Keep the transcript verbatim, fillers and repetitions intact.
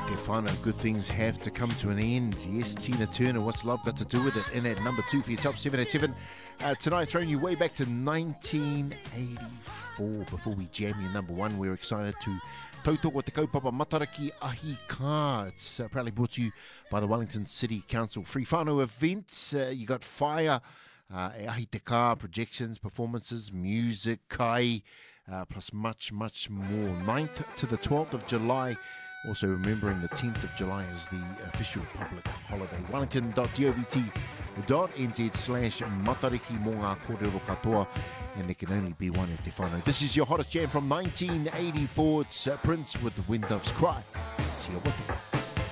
te whānau, good things have to come to an end. Yes, Tina Turner, what's love got to do with it? In at number two for your top seven eighty-seven. Uh, tonight, throwing you way back to nineteen eighty-four. Before we jam your number one, we're excited to tautoko te kaupapa Matariki Ahi Ka. It's uh, proudly brought to you by the Wellington City Council. Free whānau events, uh, you got Fire, uh, Ahi Te Ka, projections, performances, music, kai, uh, plus much, much more. ninth to the twelfth of July. Also remembering the tenth of July is the official public holiday. Wellington dot govt dot n z slash matariki mō ngā kōrero katoa. And there can only be one e te whānau. This is your hottest jam from nineteen eighty-four. It's uh, Prince with the Wind Doves Cry. Tia watu.